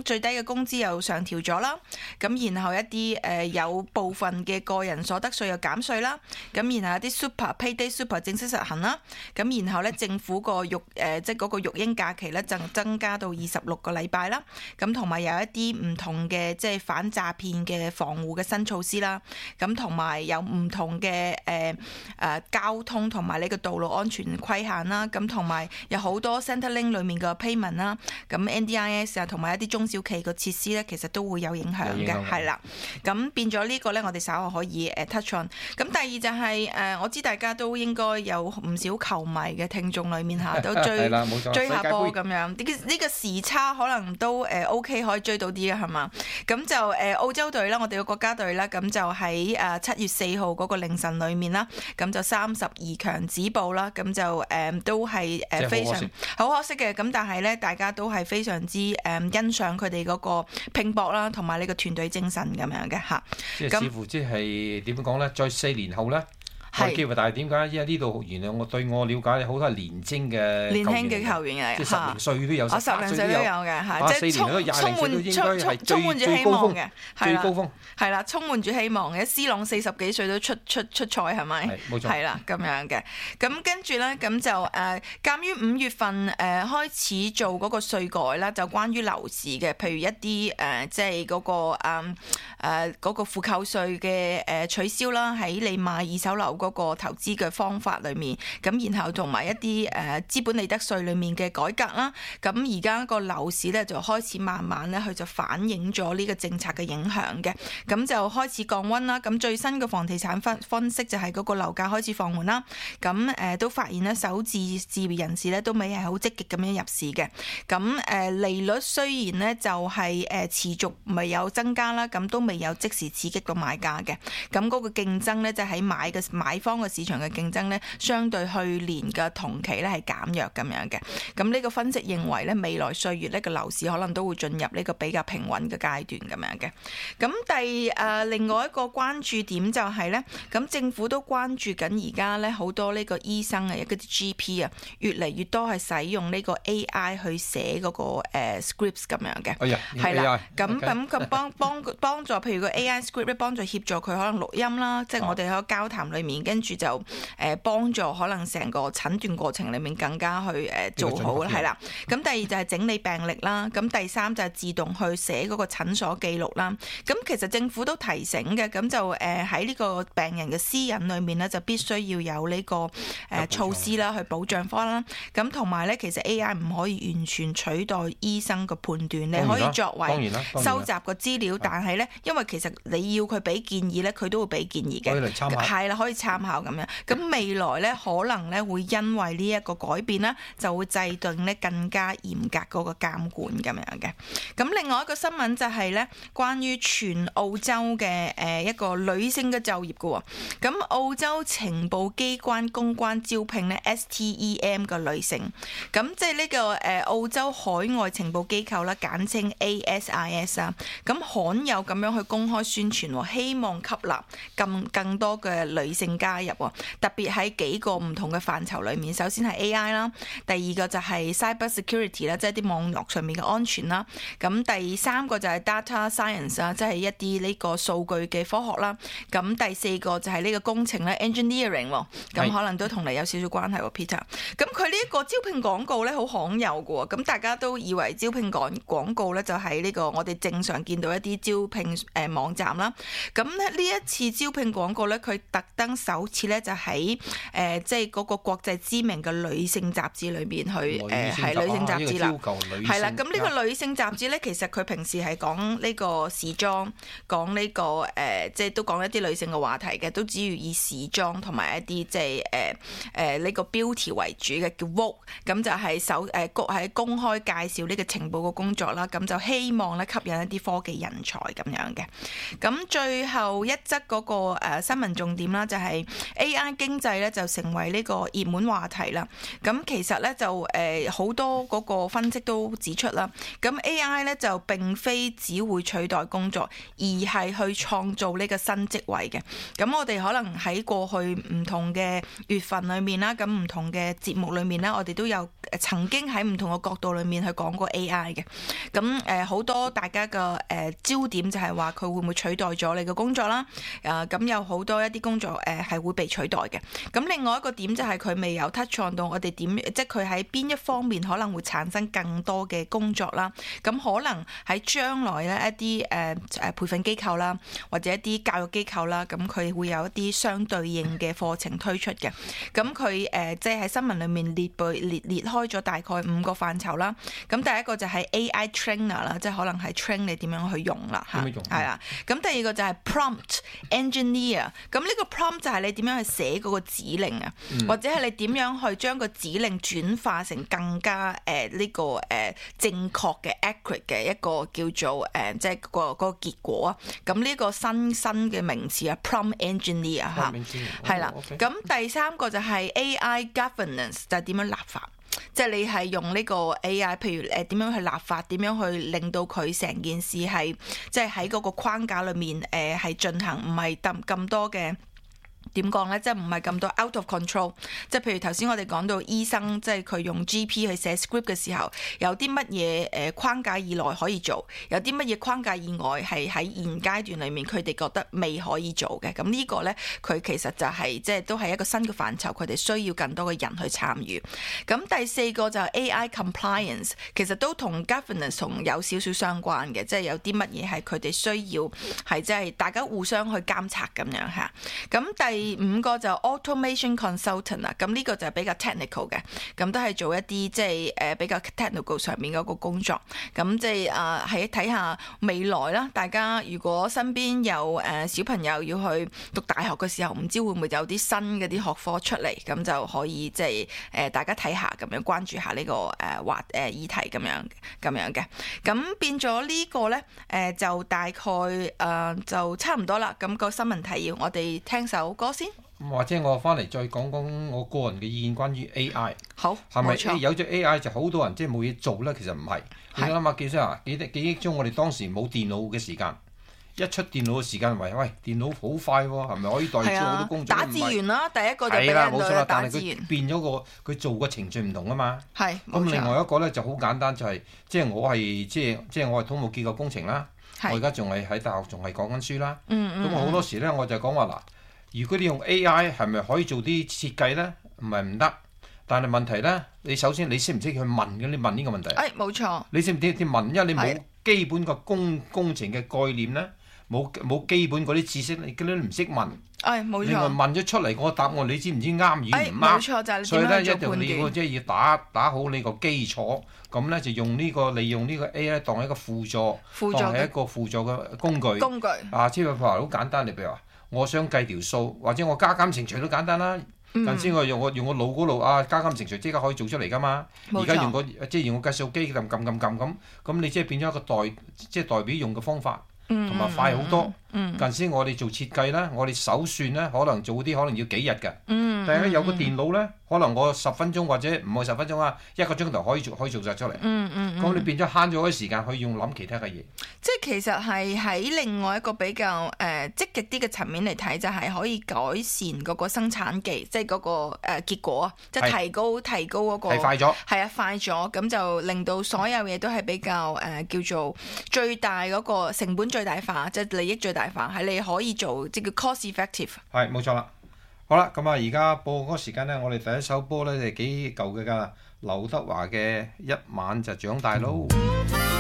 最低嘅工資又上調咗啦，咁然後一啲有部分嘅個人所得稅又減稅啦，咁然後一啲 payday super 正式實行啦，咁然後咧政府個即係嗰個育嬰假期咧就增加到26個禮拜啦，咁同埋有一啲唔同嘅即係反詐騙嘅防護嘅新措施啦，咁同埋有唔同嘅交通同埋呢個道路安全規限啦，咁同埋有好多 Centrelink 裏面嘅 payment 啦，咁 NDIS 啊同埋一啲中小企嘅設施咧，其實都會有影響嘅，係啦。咁變咗呢個咧，我哋稍後可以touch on。咁第二就係我知大家都應該有唔少球迷嘅聽眾裏面嚇都追下波咁樣。呢個時差可能都OK 可以追到啲嘅係嘛？咁就澳洲隊啦，我哋嘅國家隊啦，咁就喺7月4號嗰個凌晨裏面啦，咁就32強止步啦，咁就都係非常好可惜嘅。咁但係咧，大家都係非常之欣賞佢哋嗰個拼搏啦，同埋呢個團隊精神咁樣嘅嚇。 即係似乎即係點講咧？再4年後咧，係機會，但係點解？因為呢度原來我對我了解好多係年輕嘅球員嚟，即係10零歲都有，10零歲都有嘅嚇，即係充滿住希望嘅，最高峰係啦，充滿住希望嘅。C 朗40幾歲都出賽係咪？冇錯，係啦咁樣嘅。咁跟住咧，咁就鑑於5月份開始做嗰個稅改啦，就關於樓市嘅，譬如一啲即係嗰個負扣稅嘅取消啦，喺你買二手樓嗰個投資嘅方法裏面，咁然後同埋一啲資本利得稅裏面嘅改革啦，咁而家個樓市咧就開始慢慢咧，佢就反映咗呢個政策嘅影響嘅，咁就開始降溫啦。咁最新嘅房地產分析就係嗰個樓價開始放緩啦。咁都發現咧，首置業人士咧都未係好積極咁樣入市嘅。咁利率雖然咧就係持續未有增加啦，咁都未有即時刺激到買家嘅。咁嗰個競爭咧就喺買方嘅市場嘅競爭咧，相對去年嘅同期咧係減弱咁樣嘅。咁呢個分析認為咧，未來歲月呢個樓市可能都會進入呢個比較平穩嘅階段咁樣嘅。咁另外一個關注點就係咧，咁政府都關注緊而家咧好多呢個醫生啊，一啲 GP 啊，越嚟越多係使用呢個 AI 去寫嗰個scripts 咁樣嘅。係啦，咁佢幫助，譬如個 AI script 咧，幫助協助佢可能錄音啦，即係我哋喺個交談裏面，跟住就幫助可能成個診斷過程裏面更加去做好啦，係啦。咁第二就係整理病歷啦，咁第三就係自動去寫嗰個診所記錄啦。咁其實政府都提醒嘅，咁就喺呢個病人嘅私隱裏面呢，就必須要有呢個措施啦，去保障翻啦。咁同埋咧，其實 AI 唔可以完全取代醫生嘅判斷，你可以作為收集個資料，但係咧，因為其實你要佢俾建議咧，佢都會俾建議嘅，係啦，可以參考咁樣。咁未來咧，可能咧會因為呢一個改變啦，就會制定咧更加嚴格嗰個監管咁樣嘅。咁另外一個新聞就係咧，關於全澳洲嘅一個女性嘅就業嘅喎。咁澳洲情報機關公關招聘咧 STEM 嘅女性，咁即係呢個澳洲海外情報機構啦，簡稱 ASIS 啊。咁罕有咁樣去公開宣傳，希望吸納更多嘅女性加入，特別喺幾個唔同嘅範疇裏面。首先係 AI 啦，第二個就係 cyber security 啦，即係啲網絡上面嘅安全啦。咁第三個就係 data science 啊，即係一啲呢個數據嘅科學啦。咁第四個就係呢個工程咧 engineering， 咁可能都同你有少少關係喎 Peter。咁佢呢一個招聘廣告咧好罕有嘅喎，咁大家都以為招聘廣告咧就係呢個我哋正常見到一啲招聘網站啦。咁呢一次招聘廣告咧，佢特登首次咧就喺即係嗰個國際知名嘅女性雜誌裏邊去係女性雜誌啦，係啦。咁呢個女性雜誌咧，其實佢平時係講呢個時裝，講呢個即係都講一啲女性嘅話題嘅，都主要以時裝同埋一啲即係呢個 beauty 為主嘅，叫 Vogue。咁就係喺公開介紹呢個情報嘅工作啦。咁就希望咧吸引一啲科技人才咁樣嘅。咁最後一則嗰個新聞重點啦，就係 AI 經濟咧就成為呢個熱門話題啦。咁其實咧就好多嗰個分析都指出啦，咁 AI 咧就並非只會取代工作，而係去創造呢個新職位嘅。咁我哋可能喺過去唔同嘅月份裏面啦，咁唔同嘅節目裏面咧，我哋都有曾經喺唔同嘅角度裏面去講過 AI 嘅。咁好多大家嘅焦點就係話佢會唔會取代咗你嘅工作啦？咁有好多一啲工作係會被取代嘅。咁另外一個點就係佢未有 touch on 到我哋點，即係佢喺邊一方面可能會產生更多嘅工作啦。咁可能喺將來咧一啲培訓機構啦，或者一啲教育機構啦，咁佢會有一啲相對應嘅課程推出嘅。咁佢即係喺新聞裏面列開咗大概5個範疇啦。咁第一個就係 AI trainer 啦，即係可能係 train 你點樣去用啦嚇，係啦。咁第二個就係 prompt engineer。咁呢個 prompt 就係你點樣去寫嗰個指令啊，或者係你點樣去將個指令轉化成更加呢個正確嘅 accurate 嘅一個叫做即係嗰個結果啊。咁呢個新嘅名詞啊 prompt engineer 嚇，係啦。咁第三個就係 AI governance， 就係點樣立法。即係你係用呢個 AI， 譬如點樣去立法，點樣去令到佢成件事係即係喺嗰個框架裏面係進行，唔係咁多嘅。點講咧？即係唔係咁多 out of control？ 即係譬如頭先我哋講到醫生，即係佢用 GP 去寫 script 嘅時候，有啲乜嘢框架以內可以做，有啲乜嘢框架以外係喺現階段裡面佢哋覺得未可以做嘅。咁呢個咧，佢其實就係即係都係一個新嘅範疇，佢哋需要更多嘅人去參與。咁第四個就係 AI compliance， 其實都同 governance 同有少少相關嘅，即係有啲乜嘢係佢哋需要係即係大家互相去監察咁樣嚇。咁第5個就 automation consultant 啦，咁呢個就係比較 technical 嘅，咁都係做一啲即係比較 technical 上面嗰個工作。咁即係喺睇下未來啦，大家如果身邊有小朋友要去讀大學嘅時候，唔知會唔會有啲新嘅啲學科出嚟，咁就可以即係大家睇下咁樣關注下呢個議題咁樣嘅。咁變咗呢個咧就大概就差唔多啦。咁個新聞提要，我哋聽首歌先。 或者我翻嚟再講講我個人嘅意見關於 AI。 好， 係咪冇錯。 有咗 AI 就好多人即係冇嘢做咧？其實唔係。你諗下記生記憶中我哋當時冇電腦嘅時間，一出電腦嘅時間，喂電腦好快喎，係咪可以代替好多工作？ 打字員啦，第一個就俾人類打字員。 但係佢變咗佢做嘅程序唔同啊嘛。 係。 咁另外一個咧就好簡單，就係即係我係土木結構工程啦。我而家仲係喺大學仲係講緊書啦。咁我好多時咧我就講話嗱。如果你用 AI 係咪可以做啲設計咧？唔係唔得，但係問題咧，你首先你識唔識去問嘅？你問呢個問題。 冇錯。你識唔識去問？因為你冇基本個工程嘅概念咧，冇基本嗰啲知識，你都唔識問。 冇錯。 另外問咗出嚟個答案，你知唔知啱與唔啱？ 冇錯，就係你點樣做判斷。所以咧，一定你即係要打好你個基礎，咁咧就利用呢個 AI 當係一個輔助，當係一個輔助嘅工具。即係譬如話好簡單，你譬如話。我想計條數，或者我加減乘除都簡單啦。頭先我用我腦嗰度加減乘除即刻可以做出嚟㗎嘛。而家用個計數機撳咁你即係變咗一個代表用嘅方法，同埋快好多。近先我哋做設計啦，我哋手算咧可能做啲可能要幾日嘅。但係有個電腦咧，可能我10分鐘或者唔係10分鐘啊，1個鐘頭可以做晒出嚟。咁你變咗慳咗啲時間，可以用諗其他嘅嘢。 即係其實係喺另外一個比較積極啲嘅層面嚟睇，就係可以改善嗰個生產技，即係嗰個結果啊，即係提高嗰個。係快咗。係啊，快咗，咁就令到所有嘢都係比較叫做最大嗰個成本最大化，即係利益最大化，係你可以做即係叫 cost effective。 係冇錯啦。好啦，咁而家播嗰個時間咧，我哋第一首歌咧就幾舊嘅㗎，劉德華嘅《一晚就長大咯》。